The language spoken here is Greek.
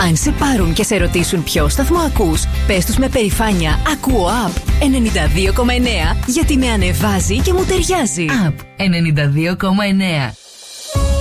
Αν σε πάρουν και σε ρωτήσουν ποιο σταθμό ακούς, πες τους με περηφάνεια «Ακούω ΑΠ 92,9» γιατί με ανεβάζει και μου ταιριάζει. ΑΠ 92,9.